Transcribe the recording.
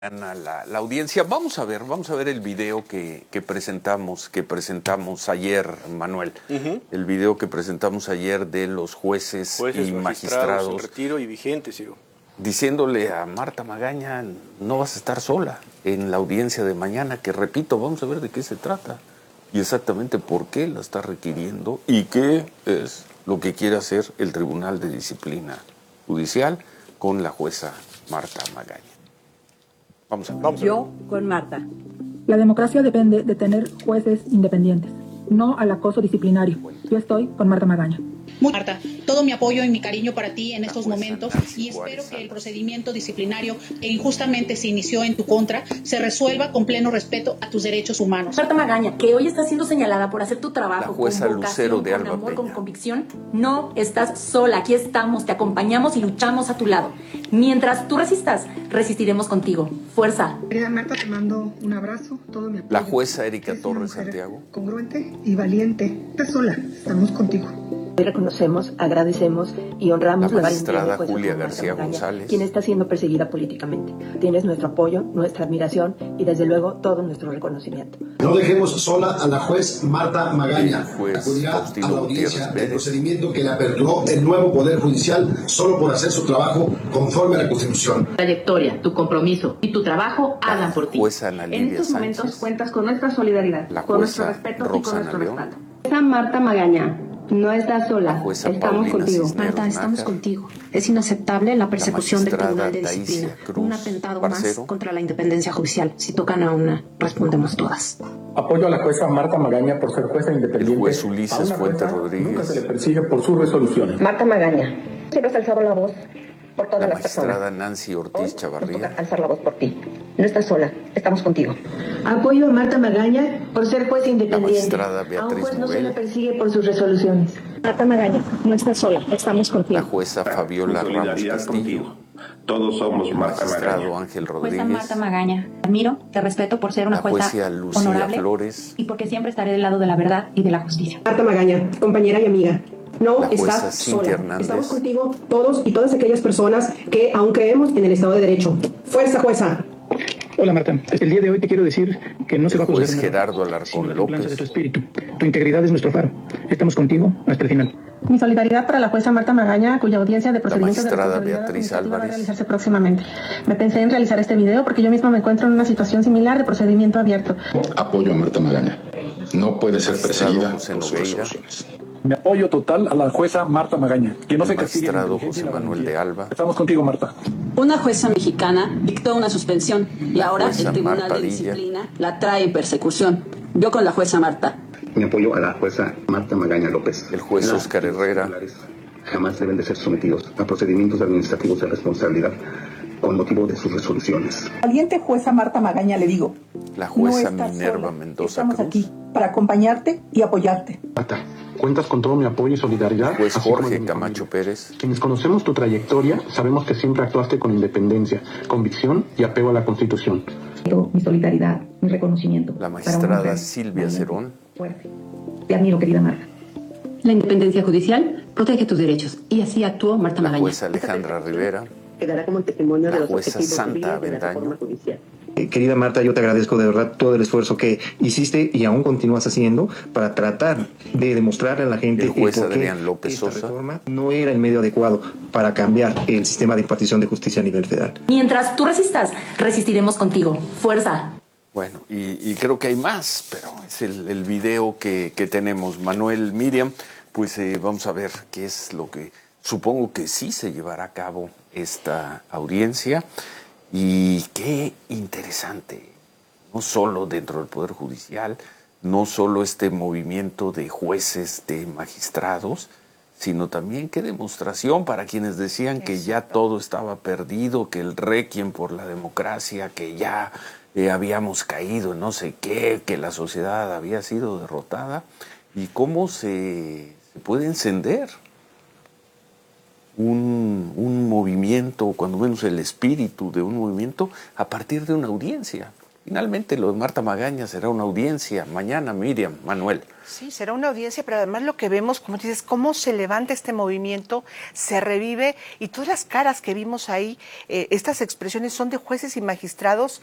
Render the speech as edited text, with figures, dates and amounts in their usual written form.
La audiencia. Vamos a ver el video que presentamos ayer, Manuel. El video que presentamos ayer de los jueces y magistrados en retiro y vigentes, Ciro. Diciéndole a Marta Magaña, no vas a estar sola en la audiencia de mañana, que repito, vamos a ver de qué se trata y exactamente por qué la está requiriendo y qué es lo que quiere hacer el Tribunal de Disciplina Judicial con la jueza Marta Magaña. Vamos a ver. Yo con Marta. La democracia depende de tener jueces independientes, no al acoso disciplinario. Yo estoy con Marta Magaña. Marta, todo mi apoyo y mi cariño para ti en estos momentos y espero que el procedimiento disciplinario que injustamente se inició en tu contra se resuelva con pleno respeto a tus derechos humanos. Marta Magaña, que hoy está siendo señalada por hacer tu trabajo la jueza con vocación, Lucero de con Alba amor, Peña. con convicción, no estás sola. Aquí estamos, te acompañamos y luchamos a tu lado. Mientras tú resistas, resistiremos contigo. Fuerza. Querida Marta, te mando un abrazo, todo mi apoyo. La jueza Erika Eres Torres una mujer Santiago. Congruente y valiente. Estás sola, estamos contigo. Hoy reconocemos, agradecemos y honramos la valentía magistrada de jueza Julia Marta García Magaña, González, quien está siendo perseguida políticamente. Tienes nuestro apoyo, nuestra admiración y desde luego todo nuestro reconocimiento. No dejemos sola a la juez Marta Magaña. El juez Acudirá Faustino a la Gutiérrez audiencia del Pérez. procedimiento que le aperturó el nuevo Poder Judicial solo por hacer su trabajo conforme a la Constitución. Tu trayectoria, tu compromiso y tu trabajo hablan por ti. Jueza Ana Lidia En estos Sánchez. momentos cuentas con nuestra solidaridad, La con nuestro jueza respeto y con Roxana nuestro León. respaldo. Jueza Marta Magaña, no estás sola, La jueza estamos Paulina contigo. Cisneros Marta, estamos Nájar. contigo. Es inaceptable la persecución del magistrada Tribunal de Taísia Disciplina. Cruz Un atentado Barcero. más contra la independencia judicial. Si tocan a una, respondemos todas. Apoyo a la jueza Marta Magaña por ser jueza independiente. El juez Ulises A una Fuentes jueza Rodríguez. Nunca se le persigue por sus resoluciones. Marta Magaña, siempre has alzado la voz por todas La las personas. magistrada Nancy Ortiz Nos Chavarría. toca alzar la voz por ti. No estás sola, estamos contigo. Apoyo a Marta Magaña por ser jueza independiente. magistrada A un Beatriz juez no se le Noguel. persigue por sus resoluciones. Marta Magaña, no estás sola, estamos contigo. La jueza Fabiola Ramos Castillo. Todos somos El Marta magistrado Magaña. Ángel Jueza Rodríguez. Marta Magaña, admiro, te respeto por ser una La jueza jueza Lucía honorable Flores. y porque siempre estaré del lado de la verdad y de la justicia. Marta Magaña, compañera y amiga, no La jueza estás Cintia sola. Hernández. Estamos contigo todos y todas aquellas personas que aún creemos en el Estado de Derecho. Fuerza, jueza. Hola Marta, el día de hoy te quiero decir que no se va a El juez juzgar Gerardo sino Alarcón la templanza de tu López. espíritu. Tu integridad es nuestro faro. Estamos contigo hasta el final. Mi solidaridad para la jueza Marta Magaña, cuya audiencia de procedimientos de magistrada responsabilidad Beatriz administrativa va a Álvarez. realizarse próximamente. Me pensé en realizar este video porque yo misma me encuentro en una situación similar de procedimiento abierto. Apoyo a Marta Magaña. No puede ser perseguida José por sus Nogueira. resoluciones. Mi apoyo total a la jueza Marta Magaña. Que no El se castigue la magistrado inteligencia y José la Manuel valentía. de Alba. Estamos contigo, Marta. Una jueza mexicana dictó una suspensión y La ahora jueza el Tribunal Mar de Padilla. Disciplina la trae en persecución. Yo con la jueza Marta. Mi apoyo a la jueza Marta Magaña López. El juez Las Óscar Herrera. titulares jamás deben de ser sometidos a procedimientos administrativos de responsabilidad con motivo de sus resoluciones. Valiente jueza Marta Magaña, le digo. La jueza no estás Minerva sola. Mendoza Estamos Cruz. aquí para acompañarte y apoyarte. Marta, cuentas con todo mi apoyo y solidaridad. El juez así como Jorge de mi Camacho familia. Pérez. Quienes conocemos tu trayectoria, sabemos que siempre actuaste con independencia, convicción y apego a la Constitución. Mi solidaridad, mi reconocimiento. La para una magistrada mujer Silvia valiente, Cerón. fuerte. Te admiro, querida Marta. La independencia judicial protege tus derechos y así actuó Marta La Magaña. jueza Alejandra Rivera. Quedará como testimonio La de los jueza objetivos Santa civiles de la Avendaño. reforma judicial. Querida Marta, yo te agradezco de verdad todo el esfuerzo que hiciste y aún continúas haciendo para tratar de demostrarle a la gente El juez por qué Adrián López esta Sosa. reforma no era el medio adecuado para cambiar el sistema de impartición de justicia a nivel federal. Mientras tú resistas, resistiremos contigo. Fuerza. Bueno, y creo que hay más, pero es el video que tenemos. Manuel, Miriam, pues vamos a ver qué es lo que supongo que sí se llevará a cabo esta audiencia. Y qué interesante, no solo dentro del Poder Judicial, no solo este movimiento de jueces, de magistrados, sino también qué demostración para quienes decían que ya todo estaba perdido, que el requiem por la democracia, que ya habíamos caído en no sé qué, que la sociedad había sido derrotada, y cómo se puede encender un movimiento, cuando menos el espíritu de un movimiento, a partir de una audiencia. finalmente lo de Marta Magaña será una audiencia mañana, Miriam, Manuel. Sí, será una audiencia, pero además lo que vemos, como dices, cómo se levanta este movimiento, se revive, y todas las caras que vimos ahí, estas expresiones son de jueces y magistrados